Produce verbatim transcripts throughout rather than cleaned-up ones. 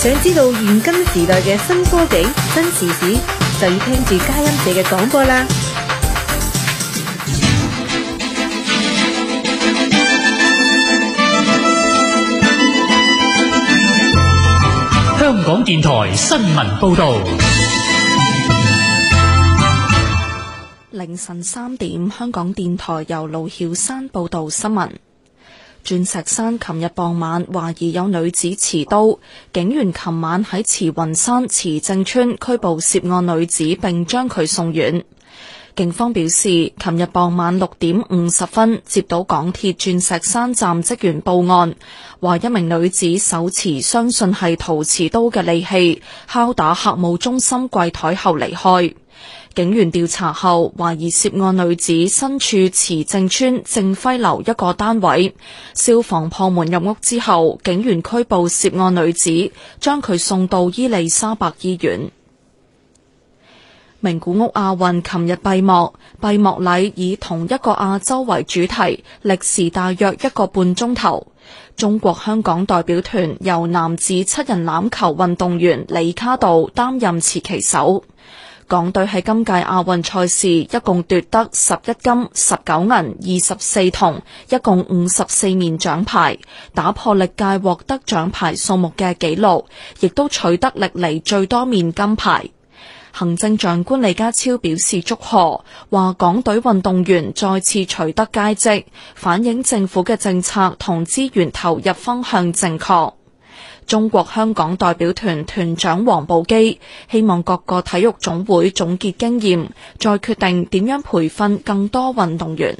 想知道現今時代嘅新科技、新時事，就要聽住佳音社嘅廣播啦。 香港電台新聞報道。 凌晨三點，香港電台由盧曉山報道新聞。鑽石山琴日傍晚懷疑有女子持刀，警員琴晚喺慈雲山慈正村拘捕涉案女子，並將佢送院。警方表示，琴日傍晚六點五十分接到港鐵鑽石山站職員報案，話一名女子手持相信係陶瓷刀嘅利器，敲打客務中心櫃台後離開。警員調查後，懷疑涉案女子身處慈正村正輝樓一個單位，消防破門入屋之後，警員拘捕涉案女子，將佢送到伊利沙伯醫院。名古屋亞運琴日閉幕，閉幕禮以同一個亞洲為主題，歷時大約一個半鐘頭。中國香港代表團由男子七人欖球運動員李卡道擔任持旗手。港隊喺今屆亞運賽事一共奪得十一金、十九銀、二十四銅，一共五十四面獎牌，打破歷屆獲得獎牌數目嘅紀錄，亦都取得歷嚟最多面金牌。行政長官李家超表示祝賀，話港隊運動員再次取得佳績，反映政府嘅政策同資源投入方向正確。中國香港代表團團長王寶基希望各個體育總會總結經驗，再決定點樣培訓更多運動員。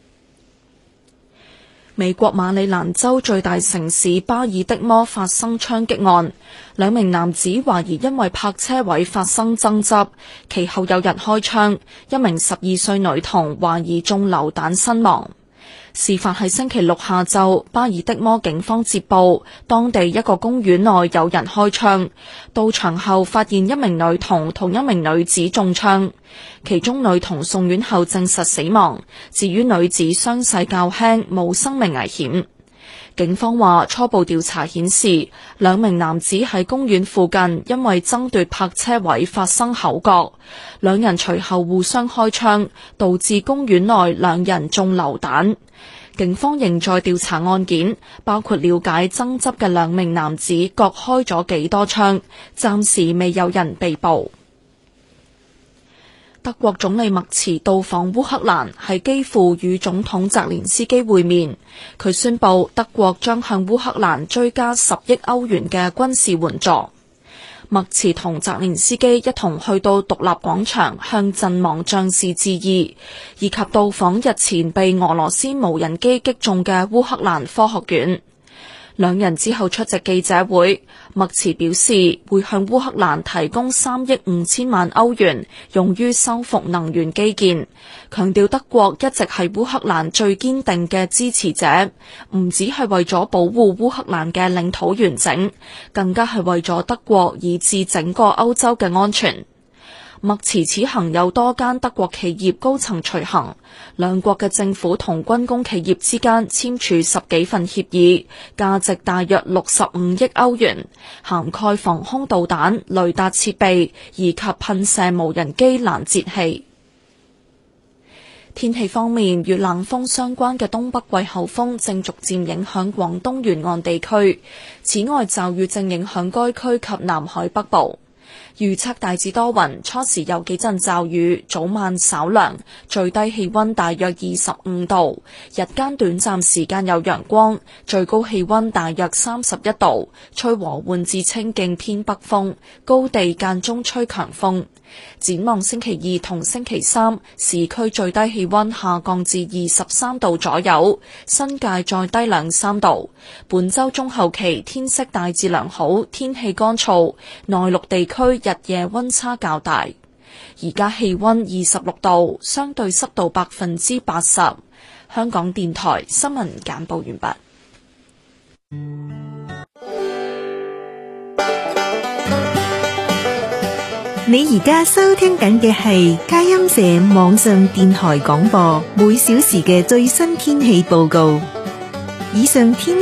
美國馬里蘭州最大城市巴爾的摩發生槍擊案，兩名男子懷疑因為泊車位發生爭執，其後有人開槍，一名十二歲女童懷疑中流彈身亡。事發喺星期六下晝，巴爾的摩警方接報，當地一個公園內有人開槍，到場後發現一名女童同一名女子中槍，其中女童送院後證實死亡，至於女子傷勢較輕，冇生命危險。警方話初步調查顯示，兩名男子喺公園附近因為爭奪泊車位發生口角，兩人隨後互相開槍，導致公園內兩人中流彈。警方仍在調查案件，包括了解爭執嘅兩名男子各開咗幾多槍，暫時未有人被捕。德國總理默茨到訪烏克蘭，係基輔與總統澤連斯基會面。佢宣布德國將向烏克蘭追加十億歐元嘅軍事援助。默茨同澤連斯基一同去到獨立廣場向陣亡將士致意，以及到訪日前被俄羅斯無人機擊中嘅烏克蘭科學院。兩人之後出席記者會，默茨表示會向烏克蘭提供三億五千萬歐元，用於修復能源基建，強調德國一直係烏克蘭最堅定嘅支持者，唔只係為咗保護烏克蘭嘅領土完整，更加係為咗德國以至整個歐洲嘅安全。默茨此行有多間德國企業高層隨行，兩國嘅政府同軍工企業之間簽署十幾份協議，價值大約六十五億歐元，涵蓋防空導彈、雷達設備以及噴射無人機攔截器。天氣方面，與冷鋒相關嘅東北季候風正逐漸影響廣東沿岸地區，此外驟雨正影響該區及南海北部。預測大致多雲，初時有幾陣驟雨，早晚稍涼，最低氣溫大約二十五度，日間短暫時間有陽光，最高氣溫大約三十一度，吹和緩至清勁偏北風，高地間中吹強風。展望星期二同星期三，市區最低氣溫下降至二十三度左右，新界再低兩三度。本周中後期天色大致良好，天氣乾燥，內陸地區日夜溫差較大。而家氣溫二十六度，相對濕度百分之八十。香港電台新聞簡報完畢。 你而家收聽緊嘅係佳音社網上電台廣播，每小時嘅最新天氣報告。以上天